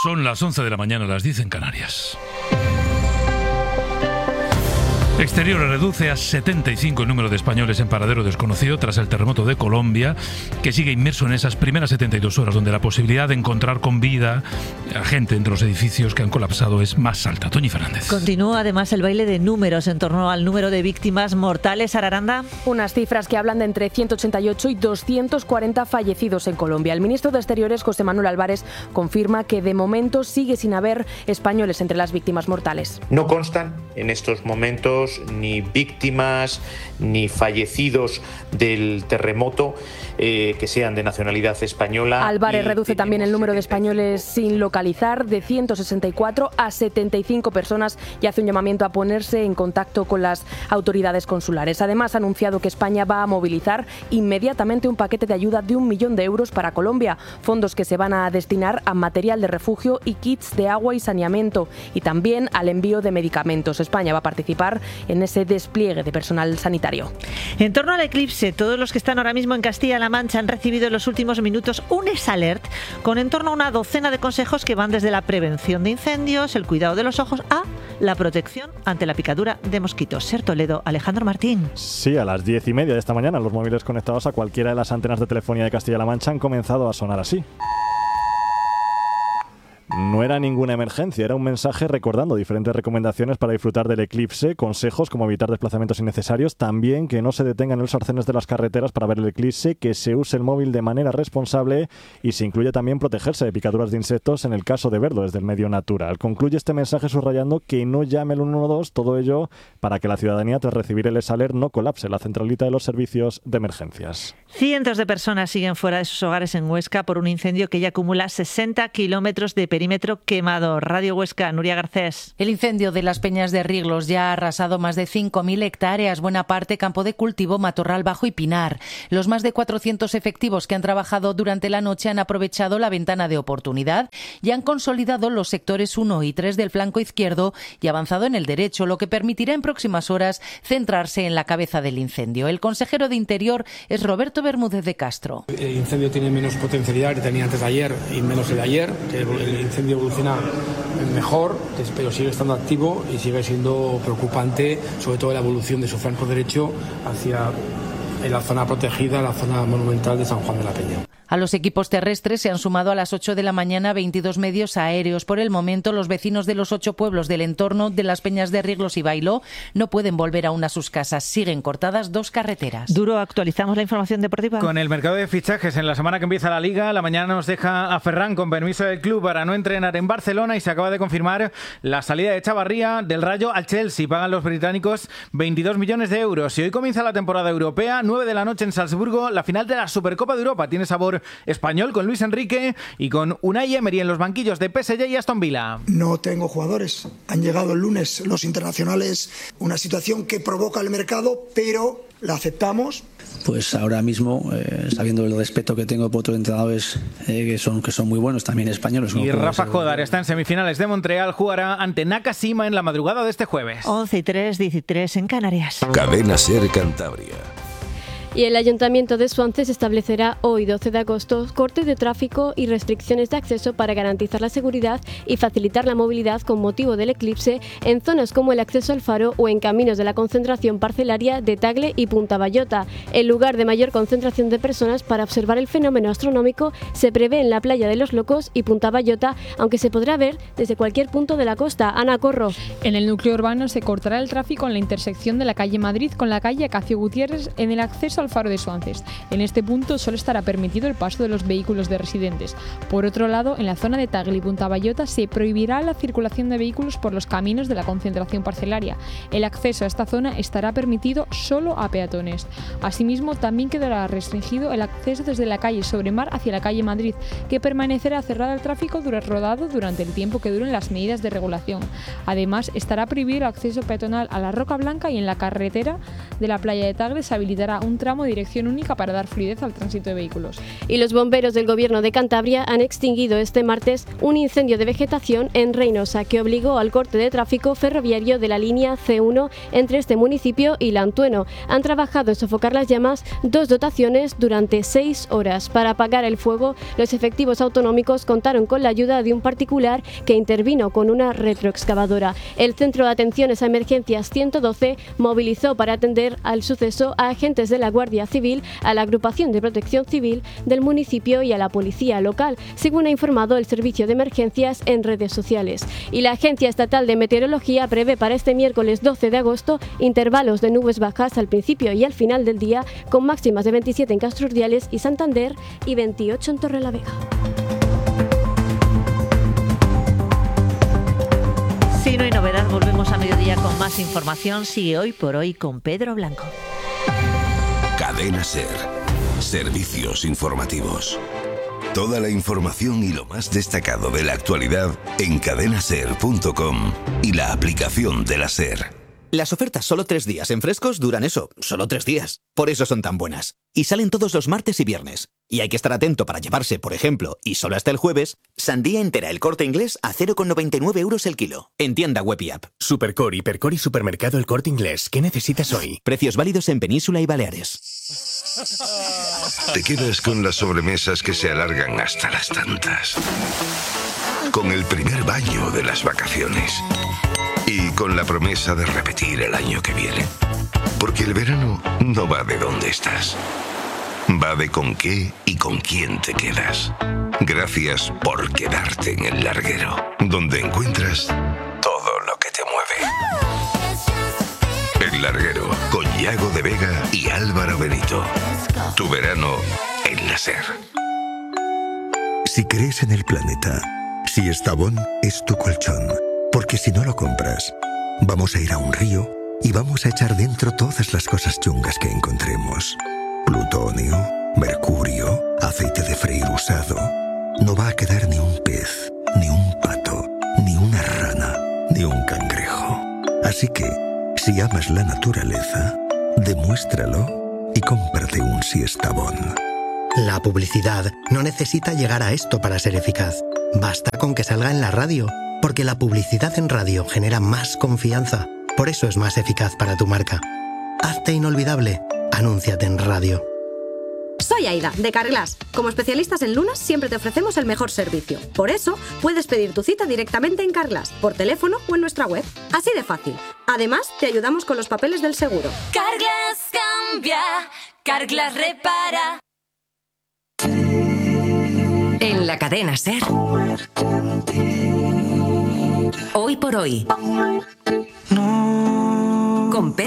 Son las 11 de la mañana, las 10 en Canarias. Exteriores reduce a 75 el número de españoles en paradero desconocido tras el terremoto de Colombia, que sigue inmerso en esas primeras 72 horas, donde la posibilidad de encontrar con vida a gente entre los edificios que han colapsado es más alta. Toñi Fernández. Continúa además el baile de números en torno al número de víctimas mortales. Araranda. Unas cifras que hablan de entre 188 y 240 fallecidos en Colombia. El ministro de Exteriores, José Manuel Álvarez, confirma que de momento sigue sin haber españoles entre las víctimas mortales. No constan en estos momentos ni víctimas ni fallecidos del terremoto que sean de nacionalidad española. Álvarez reduce también el número de españoles sin localizar de 164 a 75 personas y hace un llamamiento a ponerse en contacto con las autoridades consulares. Además, ha anunciado que España va a movilizar inmediatamente un paquete de ayuda de 1 millón de euros para Colombia, fondos que se van a destinar a material de refugio y kits de agua y saneamiento, y también al envío de medicamentos. España va a participar en ese despliegue de personal sanitario. En torno al eclipse, todos los que están ahora mismo en Castilla-La Mancha han recibido en los últimos minutos un ESAlert con en torno a una docena de consejos que van desde la prevención de incendios, el cuidado de los ojos, a la protección ante la picadura de mosquitos. Ser Toledo, Alejandro Martín. Sí, a las 10:30 de esta mañana los móviles conectados a cualquiera de las antenas de telefonía de Castilla-La Mancha han comenzado a sonar así. No era ninguna emergencia, era un mensaje recordando diferentes recomendaciones para disfrutar del eclipse, consejos como evitar desplazamientos innecesarios, también que no se detengan en los arcenes de las carreteras para ver el eclipse, que se use el móvil de manera responsable y se incluye también protegerse de picaduras de insectos en el caso de verlo desde el medio natural. Concluye este mensaje subrayando que no llame al 112, todo ello para que la ciudadanía, tras recibir el ESAlert, no colapse la centralita de los servicios de emergencias. Cientos de personas siguen fuera de sus hogares en Huesca por un incendio que ya acumula 60 kilómetros de perímetro quemado. Radio Huesca, Nuria Garcés. El incendio de las Peñas de Riglos ya ha arrasado más de 5.000 hectáreas, buena parte campo de cultivo, matorral bajo y pinar. Los más de 400 efectivos que han trabajado durante la noche han aprovechado la ventana de oportunidad y han consolidado los sectores 1 y 3 del flanco izquierdo y avanzado en el derecho, lo que permitirá en próximas horas centrarse en la cabeza del incendio. El consejero de Interior es Roberto Bermúdez de Castro. El incendio tiene menos potencialidad que tenía antes de ayer y menos el de ayer. El incendio evoluciona mejor, pero sigue estando activo y sigue siendo preocupante, sobre todo la evolución de su flanco derecho hacia la zona protegida, la zona monumental de San Juan de la Peña. A los equipos terrestres se han sumado a las 8 de la mañana 22 medios aéreos. Por el momento, los vecinos de los 8 pueblos del entorno de las Peñas de Riglos y Bailó no pueden volver aún a sus casas. Siguen cortadas 2 carreteras. Duro, actualizamos la información deportiva. Con el mercado de fichajes en la semana que empieza la Liga, la mañana nos deja a Ferran con permiso del club para no entrenar en Barcelona y se acaba de confirmar la salida de Chavarría del Rayo al Chelsea. Pagan los británicos 22 millones de euros. Y hoy comienza la temporada europea, 9 de la noche en Salzburgo, la final de la Supercopa de Europa. Tiene sabor español con Luis Enrique y con Unai Emery en los banquillos de PSG y Aston Villa. No tengo jugadores. Han llegado el lunes los internacionales, una situación que provoca el mercado, pero la aceptamos. Pues ahora mismo, sabiendo el respeto que tengo por otros entrenadores que son muy buenos, también españoles. Y Rafa Jodar está en semifinales de Montreal, jugará ante Nakashima en la madrugada de este jueves. 11:03, 13 en Canarias. Cadena SER Cantabria. Y el Ayuntamiento de Swances establecerá hoy, 12 de agosto, cortes de tráfico y restricciones de acceso para garantizar la seguridad y facilitar la movilidad con motivo del eclipse en zonas como el acceso al faro o en caminos de la concentración parcelaria de Tagle y Punta Ballota. El lugar de mayor concentración de personas para observar el fenómeno astronómico se prevé en la playa de Los Locos y Punta Ballota, aunque se podrá ver desde cualquier punto de la costa. Ana Corro. En el núcleo urbano se cortará el tráfico en la intersección de la calle Madrid con la calle Acacio Gutiérrez en el acceso al faro de Swances. En este punto solo estará permitido el paso de los vehículos de residentes. Por otro lado, en la zona de Tagle y Punta Ballota se prohibirá la circulación de vehículos por los caminos de la concentración parcelaria. El acceso a esta zona estará permitido solo a peatones. Asimismo, también quedará restringido el acceso desde la calle Sobremar hacia la calle Madrid, que permanecerá cerrada al tráfico rodado durante el tiempo que duren las medidas de regulación. Además, estará prohibido el acceso peatonal a la Roca Blanca y en la carretera de la playa de Tagle se habilitará un tramo tramo de dirección única para dar fluidez al tránsito de vehículos. Y los bomberos del Gobierno de Cantabria han extinguido este martes un incendio de vegetación en Reinosa que obligó al corte de tráfico ferroviario de la línea C1 entre este municipio y Lantueno. Han trabajado en sofocar las llamas 2 dotaciones durante 6 horas. Para apagar el fuego, los efectivos autonómicos contaron con la ayuda de un particular que intervino con una retroexcavadora. El Centro de Atenciones a Emergencias 112 movilizó para atender al suceso a agentes de la Guardia Civil, a la Agrupación de Protección Civil del municipio y a la policía local, según ha informado el Servicio de Emergencias en redes sociales. Y la Agencia Estatal de Meteorología prevé para este miércoles 12 de agosto intervalos de nubes bajas al principio y al final del día, con máximas de 27 en Castro Urdiales y Santander y 28 en Torrelavega. Si no hay novedad, volvemos a mediodía con más información. Sigue Hoy por Hoy con Pedro Blanco. Cadena SER. Servicios informativos. Toda la información y lo más destacado de la actualidad en cadenaser.com y la aplicación de la SER. Las ofertas solo 3 días en frescos duran eso, solo 3 días. Por eso son tan buenas. Y salen todos los martes y viernes. Y hay que estar atento para llevarse, por ejemplo, y solo hasta el jueves, sandía entera El Corte Inglés a 0,99 euros el kilo. En tienda web y app. Supercore, Hipercore y Supermercado El Corte Inglés. ¿Qué necesitas hoy? Precios válidos en Península y Baleares. Te quedas con las sobremesas que se alargan hasta las tantas. Con el primer baño de las vacaciones. Y con la promesa de repetir el año que viene. Porque el verano no va de dónde estás. Va de con qué y con quién te quedas. Gracias por quedarte en El Larguero, donde encuentras todo lo que te mueve. El Larguero, con Yago de Vega y Álvaro Benito. Tu verano en la SER. Si crees en el planeta, Si Estabón es tu colchón. Porque si no lo compras, vamos a ir a un río y vamos a echar dentro todas las cosas chungas que encontremos. Plutonio, mercurio, aceite de freír usado. No va a quedar ni un pez, ni un pato, ni una rana, ni un cangrejo. Así que, si amas la naturaleza, demuéstralo y cómprate un Siestabón. La publicidad no necesita llegar a esto para ser eficaz. Basta con que salga en la radio, porque la publicidad en radio genera más confianza. Por eso es más eficaz para tu marca. Hazte inolvidable. Anúnciate en radio. Soy Aida, de Carglass. Como especialistas en lunas, siempre te ofrecemos el mejor servicio. Por eso, puedes pedir tu cita directamente en Carglass, por teléfono o en nuestra web. Así de fácil. Además, te ayudamos con los papeles del seguro. Carglass cambia, Carglass repara. En la cadena SER. Hoy por hoy. Con